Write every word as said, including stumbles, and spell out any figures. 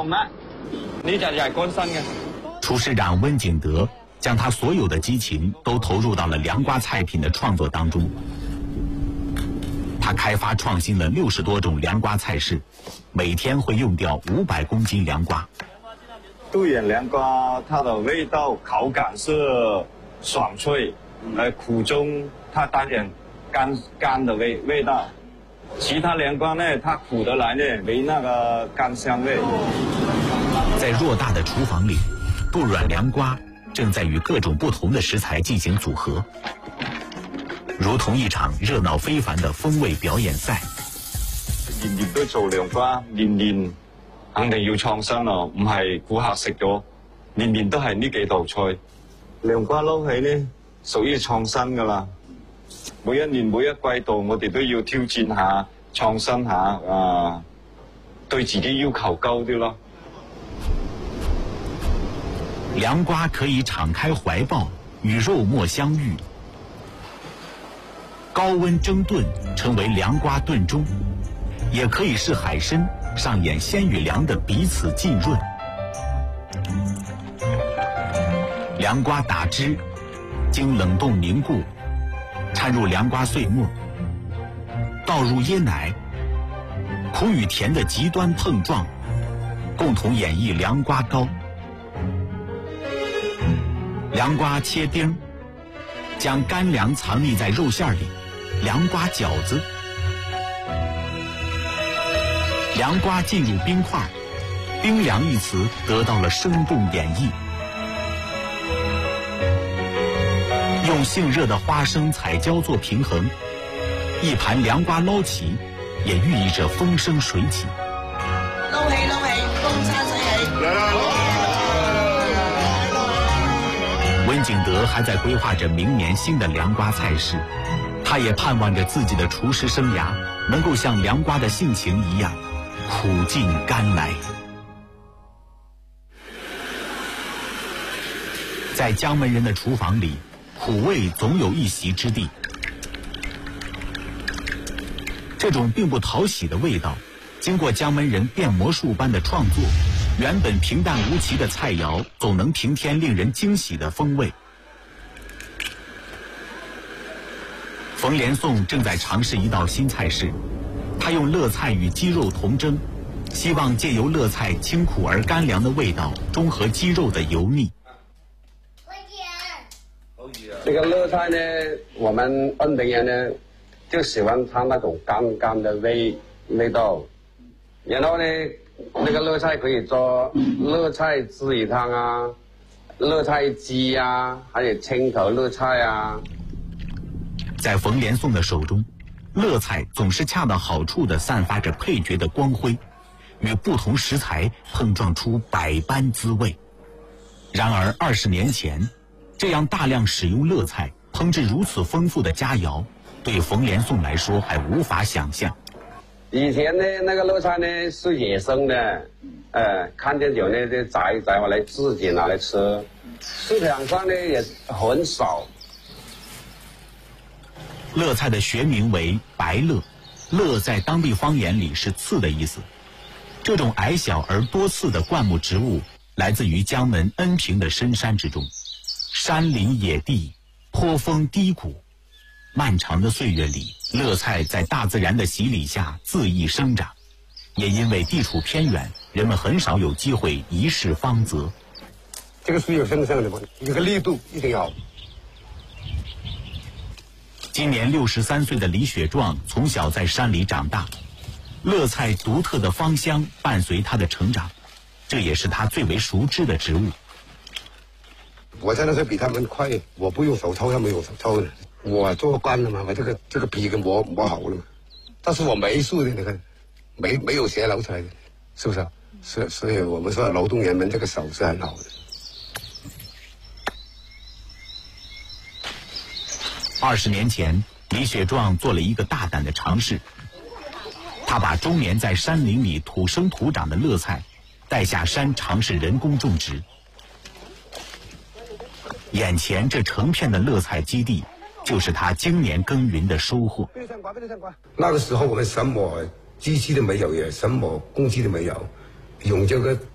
咩？呢只就係乾身嘅。 厨师长温景德将他所有的激情都投入到了凉瓜菜品的创作当中。他开发创新了六十多种凉瓜菜式，每天会用掉五百公斤凉瓜。 杜眼凉瓜它的味道口感是爽脆，呃，苦中它带点干干的味味道。其他凉瓜呢，它苦得来呢，没那个干香味。 在偌大的厨房里，杜软凉瓜正在与各种不同的食材进行组合，如同一场热闹非凡的风味表演赛。 年年都做涼瓜，年年肯定要創新咯，唔係顧客食咗，年年都係呢幾道菜。涼瓜撈起呢，屬於創新噶啦。每一年每一季度，我哋都要挑戰下、創新下啊，對自己要求高啲咯。 凉瓜可以敞开怀抱，与肉末相遇。高温蒸炖成为凉瓜炖盅，也可以是海参上演鲜与凉的彼此浸润。凉瓜打汁，经冷冻凝固，掺入凉瓜碎末，倒入椰奶，苦与甜的极端碰撞，共同演绎凉瓜糕。凉瓜切丁，将干粮藏匿在肉馅里，凉瓜饺子。凉瓜进入冰块，冰凉一词得到了生动演绎。用性热的花生彩椒做平衡，一盘凉瓜捞起，也寓意着风生水起。 撈起撈起，風生水起。 温景德还在规划着明年新的凉瓜菜式，他也盼望着自己的厨师生涯能够像凉瓜的性情一样苦尽甘来。在江门人的厨房里，苦味总有一席之地。这种并不讨喜的味道，经过江门人变魔术般的创作，原本平淡无奇的菜肴总能平添令人惊喜的风味。冯连颂正在尝试一道新菜式，他用乐菜与鸡肉同蒸，希望借由乐菜清苦而甘凉的味道，中和鸡肉的油腻。 这个乐菜呢，我们恩平人呢就喜欢它那种干干的味味道，然后呢，那个乐菜可以做乐菜鲻鱼汤啊，乐菜鸡啊，还有青头乐菜啊。 在冯连颂的手中，乐菜总是恰到好处地散发着配角的光辉，与不同食材碰撞出百般滋味。然而二十年前，这样大量使用乐菜烹制如此丰富的佳肴，对冯连颂来说还无法想象。 以前呢，那个乐菜呢是野生的，呃，看见有呢就摘摘回来自己拿来吃，市场上呢也很少。 乐菜的学名为白乐，乐在当地方言里是刺的意思。这种矮小而多刺的灌木植物来自于江门恩平的深山之中，山林野地，坡峰低谷，漫长的岁月里，乐菜在大自然的洗礼下恣意生长。也因为地处偏远，人们很少有机会一试芳泽。 这个是有生生的嘛，这个力度一定要。 今年六十三岁的李雪壮从小在山里长大，乐菜独特的芳香伴随他的成长，这也是他最为熟知的植物。 我真的是比他们快，我不用手抽，他们用手抽的。我做惯了嘛，我这个这个皮给磨磨好了嘛。但是我没数的，你看，没没有斜捞出来的，是不是？是，所以我们说劳动人们这个手是很好的。 二十年前，李雪壮做了一个大胆的尝试，他把终年在山林里土生土长的乐菜带下山尝试人工种植。眼前这成片的乐菜基地，就是他今年耕耘的收获。 那个时候我们什么机器都没有，也什么工具都没有，用这个